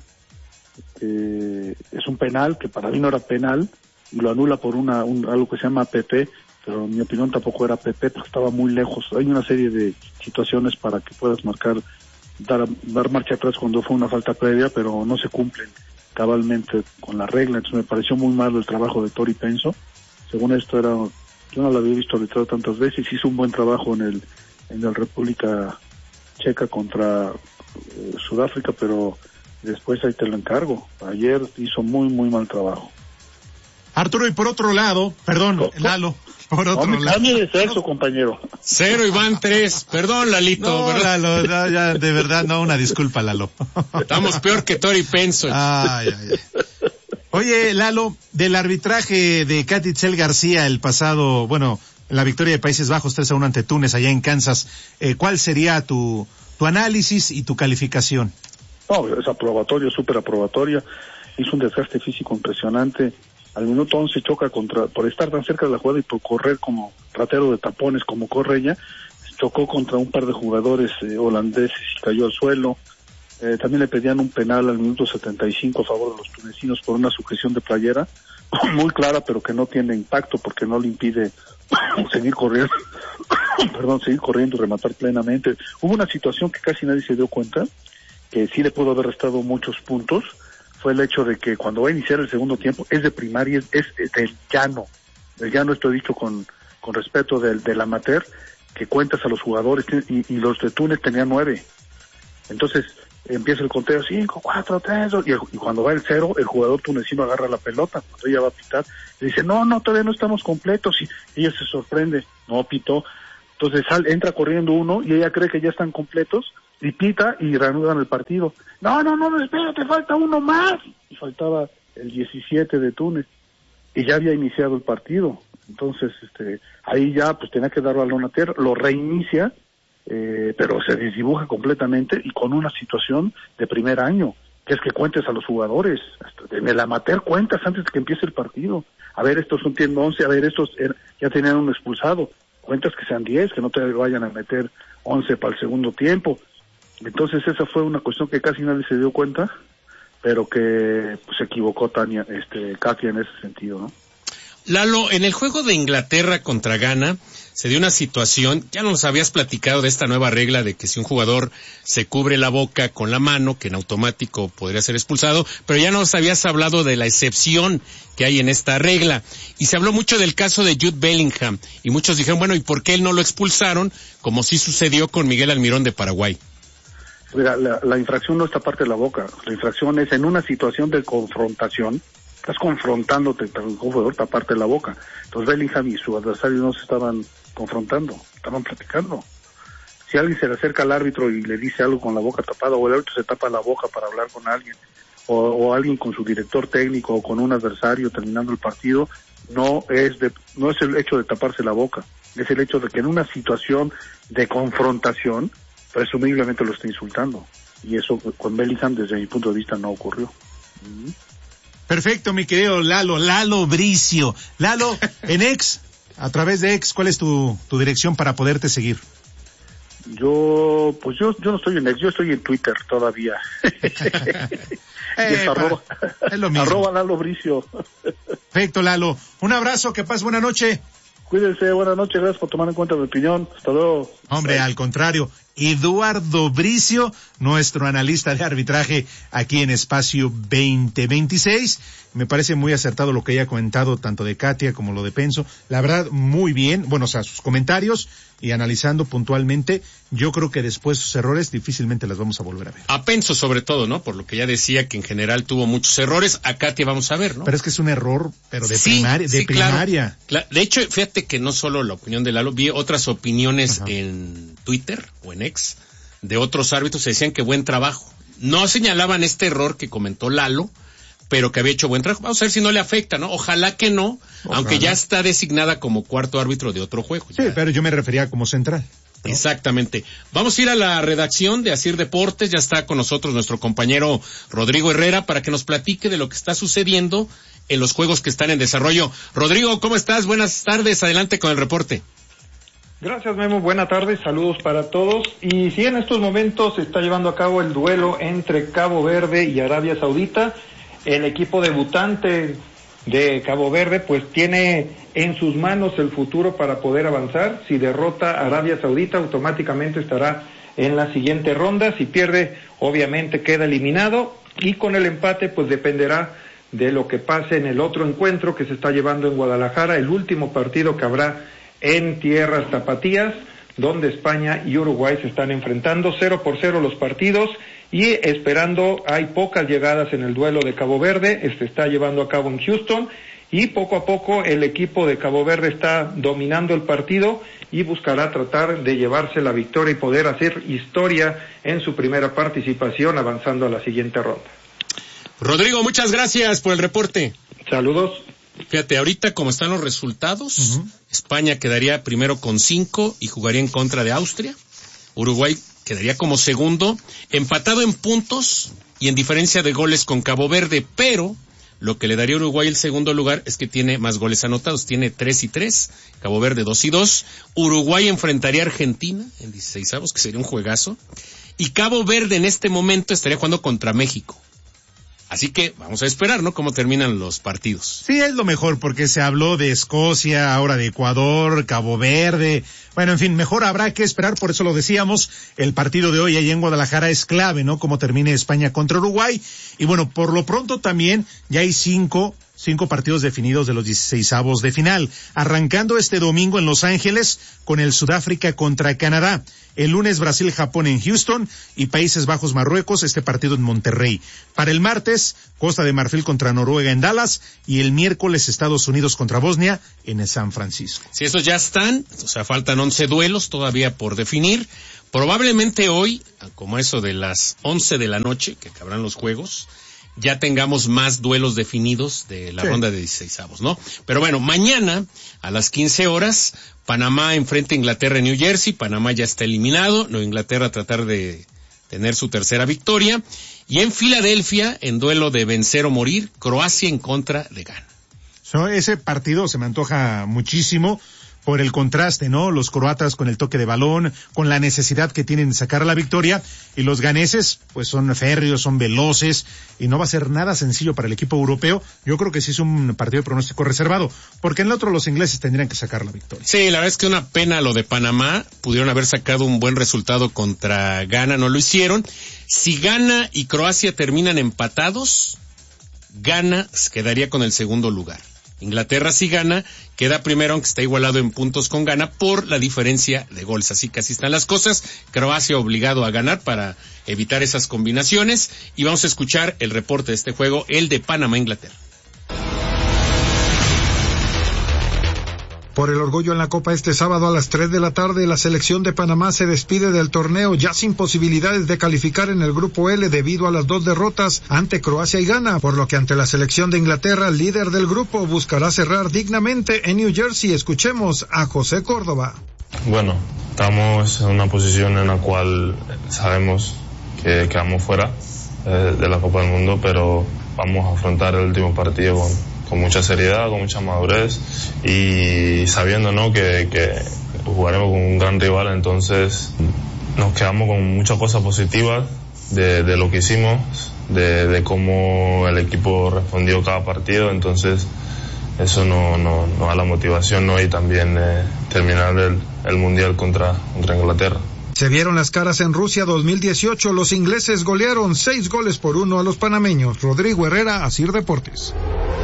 que es un penal, que para mí no era penal, y lo anula por una un, algo que se llama P P, pero en mi opinión tampoco era P P, porque estaba muy lejos. Hay una serie de situaciones para que puedas marcar, dar, dar marcha atrás cuando fue una falta previa, pero no se cumplen cabalmente con la regla. Entonces me pareció muy malo el trabajo de Tori Penso. Según esto era, yo no lo había visto arbitrar tantas veces, hizo un buen trabajo en el en la República Checa contra eh, Sudáfrica, pero después ahí te lo encargo. Ayer hizo muy muy mal trabajo. Arturo, y por otro lado, perdón, ¿Cómo? Lalo, por otro no, lado. Cambie de sexo, compañero. Cero y van tres. Perdón, Lalito. No, ¿verdad? Lalo, no, ya, de verdad, no, una disculpa, Lalo. Estamos peor que Tori Penso. Ay, ay, ay. Oye, Lalo, del arbitraje de Catitzel García el pasado, bueno, la victoria de Países Bajos tres a uno ante Túnez allá en Kansas, eh, ¿cuál sería tu, tu análisis y tu calificación? No, es aprobatorio, súper aprobatoria. Hizo un desgaste físico impresionante. Al minuto once choca contra, por estar tan cerca de la jugada y por correr como ratero de tapones como corre ella, chocó contra un par de jugadores eh, holandeses y cayó al suelo. Eh, también le pedían un penal al minuto setenta y cinco a favor de los tunecinos por una sujeción de playera muy clara, pero que no tiene impacto porque no le impide seguir corriendo, perdón, seguir corriendo y rematar plenamente. Hubo una situación que casi nadie se dio cuenta, que sí le pudo haber restado muchos puntos, fue el hecho de que cuando va a iniciar el segundo tiempo es de primaria, es, es, es del llano, del llano, esto he dicho con, con respeto del, del amateur, que cuentas a los jugadores, y, y los de Túnez tenían nueve. Entonces empieza el conteo, cinco, cuatro, tres, y, el, y cuando va el cero, el jugador tunecino agarra la pelota, cuando ella va a pitar, y dice, no, no, todavía no estamos completos, y ella se sorprende, no pitó. Entonces sal, entra corriendo uno, y ella cree que ya están completos, y pita, y reanudan el partido. No, no, no, espérate, falta uno más. Y faltaba el diecisiete de Túnez, y ya había iniciado el partido. Entonces, este, ahí ya, pues tenía que dar balón a tierra, lo reinicia, Eh, pero se desdibuja completamente y con una situación de primer año, que es que cuentes a los jugadores, hasta en el amateur cuentas antes de que empiece el partido, a ver, estos son tienen once, a ver, estos er, ya tenían un expulsado, cuentas que sean diez, que no te vayan a meter once para el segundo tiempo. Entonces esa fue una cuestión que casi nadie se dio cuenta, pero que pues, se equivocó Tania, este, Katia en ese sentido, ¿no? Lalo, en el juego de Inglaterra contra Ghana se dio una situación, ya nos habías platicado de esta nueva regla de que si un jugador se cubre la boca con la mano, que en automático podría ser expulsado, pero ya nos habías hablado de la excepción que hay en esta regla, y se habló mucho del caso de Jude Bellingham, y muchos dijeron, bueno, ¿y por qué él no lo expulsaron? Como sí sucedió con Miguel Almirón de Paraguay. Mira, la, la infracción no está parte de la boca, la infracción es en una situación de confrontación, estás confrontándote con un jugador, taparte la boca. Entonces Bellingham y su adversario no se estaban confrontando, estaban platicando. Si alguien se le acerca al árbitro y le dice algo con la boca tapada, o el árbitro se tapa la boca para hablar con alguien, o, o alguien con su director técnico o con un adversario terminando el partido, no es de, no es el hecho de taparse la boca, es el hecho de que en una situación de confrontación, presumiblemente lo está insultando. Y eso con Bellingham, desde mi punto de vista, no ocurrió. ¿Mm? Perfecto, mi querido Lalo, Lalo Bricio. Lalo, en X, a través de X, ¿cuál es tu, tu dirección para poderte seguir? Yo, pues yo, yo no estoy en X, yo estoy en Twitter todavía. eh, es, arroba, es lo mismo. Arroba Lalo Bricio. Perfecto, Lalo. Un abrazo, que pases buena noche. Cuídense, buenas noches, gracias por tomar en cuenta mi opinión. Hasta luego. Hombre, al contrario. Eduardo Bricio, nuestro analista de arbitraje aquí en Espacio veinte veintiséis. Me parece muy acertado lo que ella ha comentado, tanto de Katia como lo de Penso. La verdad, muy bien. Bueno, o sea, sus comentarios y analizando puntualmente, yo creo que después sus errores difícilmente las vamos a volver a ver. A Penso sobre todo, ¿no? Por lo que ya decía que en general tuvo muchos errores. A Katia vamos a ver, ¿no? Pero es que es un error, pero de sí, primaria. De sí, primaria. Claro, claro. De hecho, fíjate que no solo la opinión de Lalo, vi otras opiniones Ajá. en Twitter o en X de otros árbitros, se decían que buen trabajo. No señalaban este error que comentó Lalo, pero que había hecho buen trabajo. Vamos a ver si no le afecta, ¿no? Ojalá que no, Ojalá. aunque ya está designada como cuarto árbitro de otro juego. Sí, ya. Pero yo me refería como central, ¿no? Exactamente. Vamos a ir a la redacción de Asir Deportes, ya está con nosotros nuestro compañero Rodrigo Herrera para que nos platique de lo que está sucediendo en los juegos que están en desarrollo. Rodrigo, ¿cómo estás? Buenas tardes, adelante con el reporte. Gracias, Memo, buenas tardes, saludos para todos. Y sí, en estos momentos se está llevando a cabo el duelo entre Cabo Verde y Arabia Saudita. El equipo debutante de Cabo Verde pues tiene en sus manos el futuro para poder avanzar. Si derrota a Arabia Saudita, automáticamente estará en la siguiente ronda. Si pierde, obviamente queda eliminado. Y con el empate pues dependerá de lo que pase en el otro encuentro que se está llevando en Guadalajara, el último partido que habrá en tierras tapatías, donde España y Uruguay se están enfrentando, cero por cero los partidos, y esperando, hay pocas llegadas en el duelo de Cabo Verde, se está llevando a cabo en Houston, y poco a poco el equipo de Cabo Verde está dominando el partido y buscará tratar de llevarse la victoria y poder hacer historia en su primera participación, avanzando a la siguiente ronda. Rodrigo, muchas gracias por el reporte. Saludos. Fíjate, ahorita como están los resultados, uh-huh. España quedaría primero con cinco y jugaría en contra de Austria. Uruguay quedaría como segundo, empatado en puntos y en diferencia de goles con Cabo Verde, pero lo que le daría a Uruguay el segundo lugar es que tiene más goles anotados, tiene tres y tres, Cabo Verde dos y dos. Uruguay enfrentaría a Argentina en dieciseisavos, que sería un juegazo. y Cabo Verde en este momento estaría jugando contra México. Así que vamos a esperar, ¿no?, cómo terminan los partidos. Sí, es lo mejor, porque se habló de Escocia, ahora de Ecuador, Cabo Verde. Bueno, en fin, mejor habrá que esperar, por eso lo decíamos, el partido de hoy ahí en Guadalajara es clave, ¿no?, cómo termine España contra Uruguay. Y bueno, por lo pronto también ya hay cinco... Cinco partidos definidos de los dieciseisavos de final, arrancando este domingo en Los Ángeles con el Sudáfrica contra Canadá. El lunes Brasil-Japón en Houston y Países Bajos-Marruecos, este partido en Monterrey. Para el martes, Costa de Marfil contra Noruega en Dallas y el miércoles Estados Unidos contra Bosnia en San Francisco. Si esos ya están, o sea, faltan once duelos todavía por definir. Probablemente hoy, como eso de las once de la noche, que acabarán los juegos, ya tengamos más duelos definidos de la sí. ronda de dieciseisavos, ¿no? Pero bueno, mañana a las quince horas, Panamá enfrenta a Inglaterra en New Jersey. Panamá ya está eliminado, Nueva Inglaterra a tratar de tener su tercera victoria. Y en Filadelfia, en duelo de vencer o morir, Croacia en contra de Ghana. So, ese partido se me antoja muchísimo por el contraste, ¿no? Los croatas con el toque de balón, con la necesidad que tienen de sacar la victoria, y los ganeses, pues son férreos, son veloces, y no va a ser nada sencillo para el equipo europeo. Yo creo que sí es un partido de pronóstico reservado, porque en el otro los ingleses tendrían que sacar la victoria. Sí, la verdad es que una pena lo de Panamá, pudieron haber sacado un buen resultado contra Ghana, no lo hicieron. Si Ghana y Croacia terminan empatados, Ghana quedaría con el segundo lugar. Inglaterra si gana, queda primero, aunque está igualado en puntos con Ghana por la diferencia de goles. Así que así están las cosas. Croacia obligado a ganar para evitar esas combinaciones. Y vamos a escuchar el reporte de este juego, el de Panamá-Inglaterra. Por el orgullo en la Copa este sábado a las tres de la tarde, la selección de Panamá se despide del torneo ya sin posibilidades de calificar en el grupo L debido a las dos derrotas ante Croacia y Ghana, por lo que ante la selección de Inglaterra, líder del grupo, buscará cerrar dignamente en New Jersey. Escuchemos a José Córdoba. Bueno, estamos en una posición en la cual sabemos que quedamos fuera eh, de la Copa del Mundo, pero vamos a afrontar el último partido con con mucha seriedad, con mucha madurez y sabiendo, ¿no?, que, que jugaremos con un gran rival. Entonces nos quedamos con muchas cosas positivas de, de lo que hicimos, de, de cómo el equipo respondió cada partido. Entonces eso no, no, nos da la motivación, ¿no?, y también eh, terminar el, el Mundial contra, contra Inglaterra. Se vieron las caras en Rusia dos mil dieciocho. Los ingleses golearon seis goles por uno a los panameños. Rodrigo Herrera, Asir Deportes.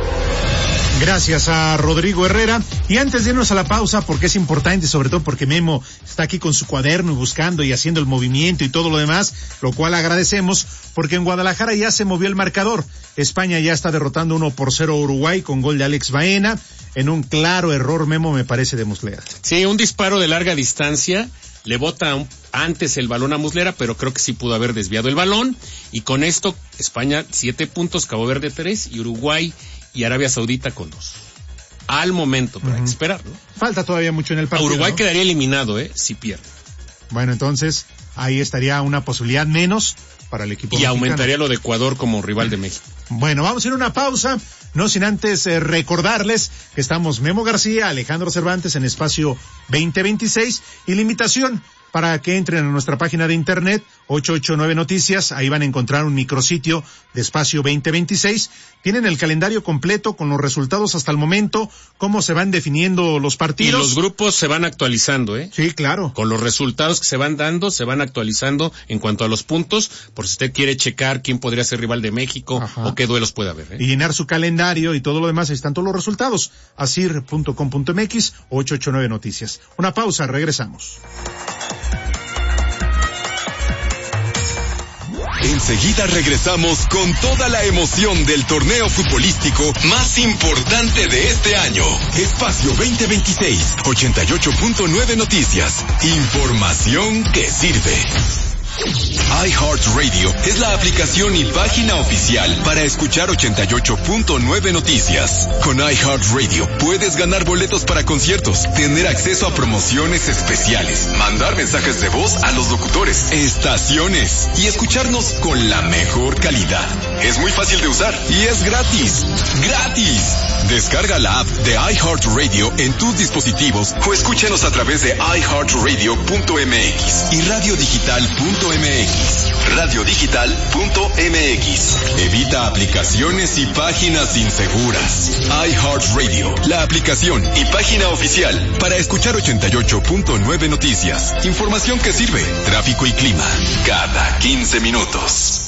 Gracias a Rodrigo Herrera. Y antes de irnos a la pausa, porque es importante, sobre todo porque Memo está aquí con su cuaderno y buscando y haciendo el movimiento y todo lo demás, lo cual agradecemos, porque en Guadalajara ya se movió el marcador. España ya está derrotando uno por cero a Uruguay con gol de Alex Baena, en un claro error, Memo, me parece, de Muslera. Sí, un disparo de larga distancia, le bota un, antes el balón a Muslera, pero creo que sí pudo haber desviado el balón, y con esto España siete puntos, Cabo Verde tres, y Uruguay y Arabia Saudita con dos. Al momento, pero uh-huh. hay que esperar, ¿no? Falta todavía mucho en el partido, a Uruguay, ¿no?, quedaría eliminado, ¿eh?, si pierde. Bueno, entonces, ahí estaría una posibilidad menos para el equipo y mexicano. Aumentaría lo de Ecuador como rival de México. Bueno, vamos a ir a una pausa, no sin antes eh, recordarles que estamos Memo García, Alejandro Cervantes en Espacio veinte veintiséis, y la invitación para que entren a nuestra página de internet, ocho ocho nueve Noticias, ahí van a encontrar un micrositio de Espacio veinte veintiséis, tienen el calendario completo con los resultados hasta el momento, cómo se van definiendo los partidos. Y los grupos se van actualizando, ¿eh? Sí, claro. Con los resultados que se van dando, se van actualizando en cuanto a los puntos, por si usted quiere checar quién podría ser rival de México. Ajá. O qué duelos puede haber, ¿eh? Y llenar su calendario y todo lo demás, ahí están todos los resultados. asir punto com punto mx, ocho ocho nueve Noticias. Una pausa, regresamos. Enseguida regresamos con toda la emoción del torneo futbolístico más importante de este año. Espacio veinte veintiséis, ochenta y ocho punto nueve Noticias. Información que sirve. iHeartRadio es la aplicación y página oficial para escuchar ochenta y ocho punto nueve Noticias. Con iHeartRadio puedes ganar boletos para conciertos, tener acceso a promociones especiales, mandar mensajes de voz a los locutores, estaciones y escucharnos con la mejor calidad. Es muy fácil de usar y es gratis. ¡Gratis! Descarga la app de iHeartRadio en tus dispositivos o escúchanos a través de i heart radio punto m x y radio digital punto m x, radiodigital punto m x. Evita aplicaciones y páginas inseguras. iHeartRadio, la aplicación y página oficial para escuchar ochenta y ocho punto nueve Noticias. Información que sirve. Tráfico y clima cada quince minutos.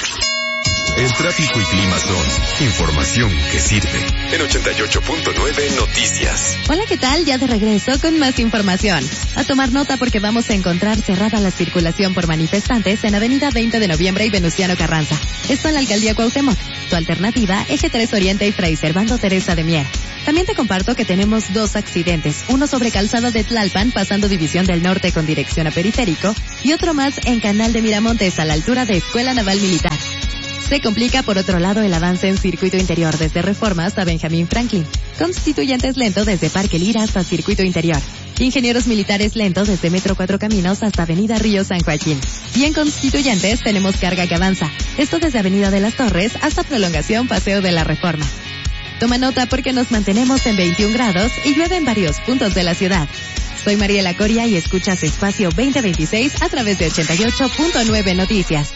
El tráfico y clima son información que sirve. En ochenta y ocho punto nueve Noticias. Hola, ¿qué tal? Ya de regreso con más información. A tomar nota porque vamos a encontrar cerrada la circulación por manifestantes en Avenida veinte de Noviembre y Venustiano Carranza. Esto en la Alcaldía Cuauhtémoc. Tu alternativa, Eje tres Oriente y Fray Servando Teresa de Mier. También te comparto que tenemos dos accidentes, uno sobre Calzada de Tlalpan, pasando División del Norte con dirección a Periférico, y otro más en Canal de Miramontes, a la altura de Escuela Naval Militar. Se complica por otro lado el avance en circuito interior desde Reforma hasta Benjamín Franklin. Constituyentes lento desde Parque Lira hasta circuito interior. Ingenieros militares lento desde Metro Cuatro Caminos hasta Avenida Río San Joaquín. Y en Constituyentes tenemos carga que avanza. Esto desde Avenida de las Torres hasta prolongación Paseo de la Reforma. Toma nota porque nos mantenemos en veintiún grados y llueve en varios puntos de la ciudad. Soy Mariela Coria y escuchas Espacio veinte veintiséis a través de ochenta y ocho punto nueve Noticias.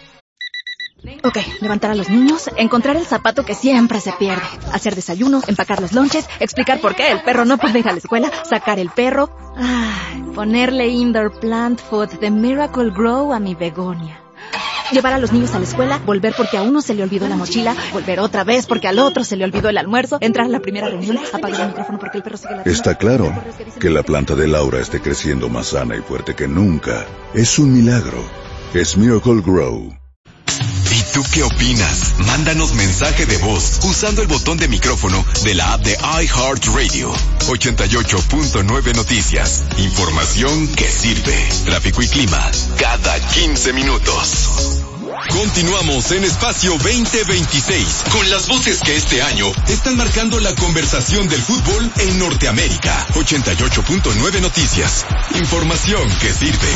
Ok, levantar a los niños, encontrar el zapato que siempre se pierde, hacer desayuno, empacar los lonches, explicar por qué el perro no puede ir a la escuela, sacar el perro, ay, ponerle indoor plant food de Miracle Grow a mi begonia. Llevar a los niños a la escuela, volver porque a uno se le olvidó la mochila, volver otra vez porque al otro se le olvidó el almuerzo, entrar a la primera reunión, apagar el micrófono porque el perro sigue ladrando. Está claro que la planta de Laura esté creciendo más sana y fuerte que nunca. Es un milagro. Es Miracle Grow. ¿Y tú qué opinas? Mándanos mensaje de voz usando el botón de micrófono de la app de iHeartRadio. ochenta y ocho punto nueve Noticias. Información que sirve. Tráfico y clima cada quince minutos. Continuamos en Espacio veinte veintiséis con las voces que este año están marcando la conversación del fútbol en Norteamérica. ochenta y ocho punto nueve Noticias. Información que sirve.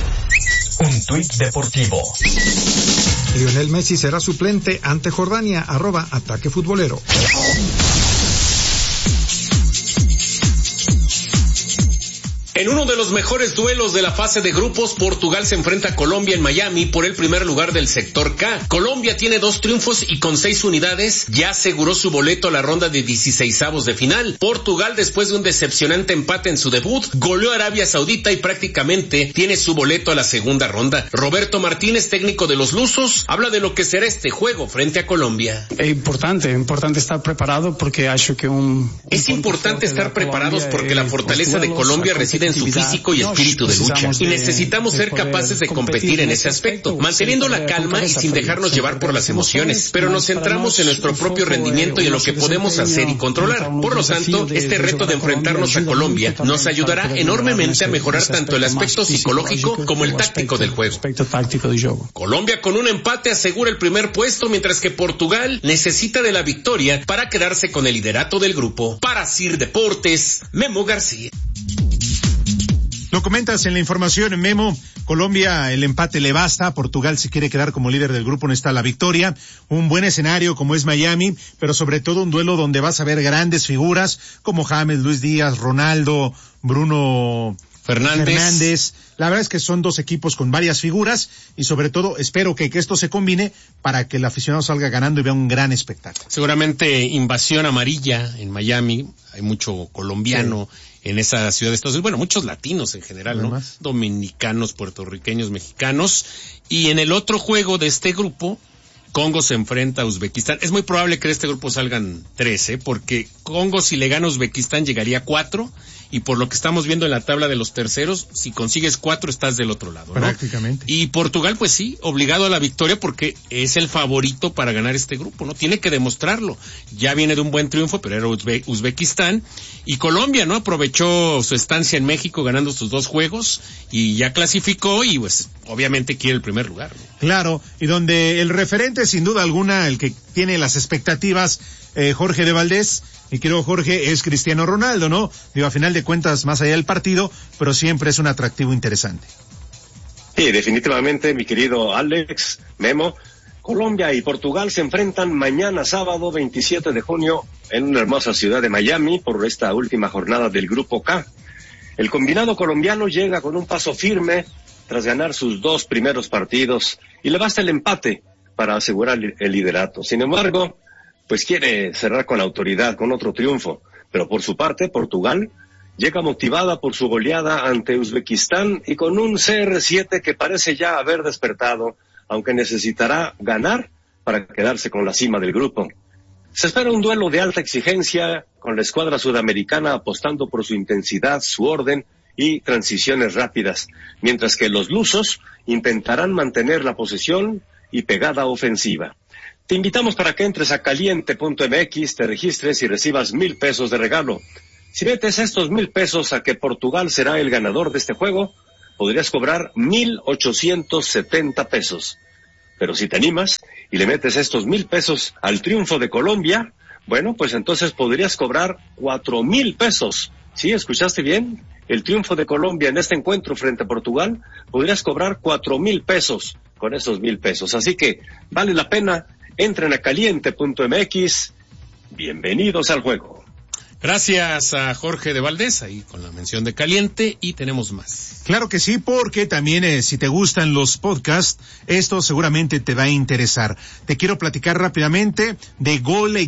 Un tuit deportivo. Lionel Messi será suplente ante Jordania, arroba Ataque Futbolero. En uno de los mejores duelos de la fase de grupos, Portugal se enfrenta a Colombia en Miami por el primer lugar del sector K. Colombia tiene dos triunfos y con seis unidades ya aseguró su boleto a la ronda de dieciseisavos de final. Portugal, después de un decepcionante empate en su debut, goleó a Arabia Saudita y prácticamente tiene su boleto a la segunda ronda. Roberto Martínez, técnico de los lusos, habla de lo que será este juego frente a Colombia. Es importante, importante estar preparado porque acho que un... Es importante estar preparados porque la fortaleza de Colombia reside en su físico y espíritu de lucha, y necesitamos ser capaces de competir en ese aspecto, manteniendo la calma y sin dejarnos llevar por las emociones, pero nos centramos en nuestro propio rendimiento y en lo que podemos hacer y controlar. Por lo tanto, este reto de enfrentarnos a Colombia nos ayudará enormemente a mejorar tanto el aspecto psicológico como el táctico del juego. Colombia con un empate asegura el primer puesto, mientras que Portugal necesita de la victoria para quedarse con el liderato del grupo. Para Sir Deportes, Memo García. Lo comentas en la información, Memo. Colombia, el empate le basta. Portugal, si quiere quedar como líder del grupo, necesita la victoria. Un buen escenario como es Miami, pero sobre todo un duelo donde vas a ver grandes figuras como James, Luis Díaz, Ronaldo, Bruno Fernández. Fernández. La verdad es que son dos equipos con varias figuras y sobre todo espero que, que esto se combine para que el aficionado salga ganando y vea un gran espectáculo. Seguramente invasión amarilla en Miami. Hay mucho colombiano. Sí. En esa ciudad de Estados Unidos, bueno, muchos latinos en general, ¿no? Más. Dominicanos, puertorriqueños, mexicanos. Y en el otro juego de este grupo, Congo se enfrenta a Uzbekistán. Es muy probable que de este grupo salgan tres, ¿eh? Porque Congo, si le gana a Uzbekistán, llegaría a cuatro. Y por lo que estamos viendo en la tabla de los terceros, si consigues cuatro, estás del otro lado, ¿no? Prácticamente. Y Portugal, pues sí, obligado a la victoria porque es el favorito para ganar este grupo, ¿no? Tiene que demostrarlo. Ya viene de un buen triunfo, pero era Uzbe- Uzbekistán. Y Colombia, ¿no? Aprovechó su estancia en México ganando sus dos juegos y ya clasificó y, pues, obviamente quiere el primer lugar, ¿no? Claro, y donde el referente, sin duda alguna, el que tiene las expectativas, eh, Jorge de Valdés, mi querido Jorge, es Cristiano Ronaldo, ¿no? Digo, a final de cuentas, más allá del partido, pero siempre es un atractivo interesante. Sí, definitivamente, mi querido Alex, Memo, Colombia y Portugal se enfrentan mañana sábado veintisiete de junio en una hermosa ciudad de Miami por esta última jornada del Grupo K. El combinado colombiano llega con un paso firme tras ganar sus dos primeros partidos y le basta el empate para asegurar el liderato. Sin embargo, pues quiere cerrar con autoridad, con otro triunfo. Pero por su parte, Portugal llega motivada por su goleada ante Uzbekistán y con un C R siete que parece ya haber despertado, aunque necesitará ganar para quedarse con la cima del grupo. Se espera un duelo de alta exigencia, con la escuadra sudamericana apostando por su intensidad, su orden y transiciones rápidas, mientras que los lusos intentarán mantener la posesión y pegada ofensiva. Te invitamos para que entres a caliente punto m x, te registres y recibas mil pesos de regalo. Si metes estos mil pesos a que Portugal será el ganador de este juego, podrías cobrar mil ochocientos setenta pesos. Pero si te animas y le metes estos mil pesos al triunfo de Colombia, bueno, pues entonces podrías cobrar cuatro mil pesos. ¿Sí? ¿Escuchaste bien? El triunfo de Colombia en este encuentro frente a Portugal, podrías cobrar cuatro mil pesos con esos mil pesos. Así que vale la pena, entren a caliente punto m x. Bienvenidos al juego. Gracias a Jorge de Valdés, ahí con la mención de Caliente, y tenemos más. Claro que sí, porque también eh, si te gustan los podcasts, esto seguramente te va a interesar. Te quiero platicar rápidamente de Gol